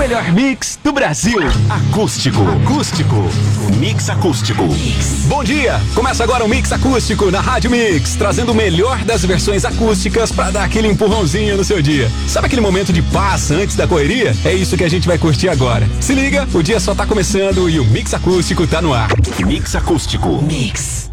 melhor mix do Brasil. Acústico. Mix acústico. Bom dia! Começa agora o Mix Acústico na Rádio Mix, trazendo o melhor das versões acústicas pra dar aquele empurrãozinho no seu dia. Sabe aquele momento de paz antes da correria? É isso que a gente vai curtir agora. Se liga, o dia só tá começando e o Mix Acústico tá no ar. Mix acústico. Mix.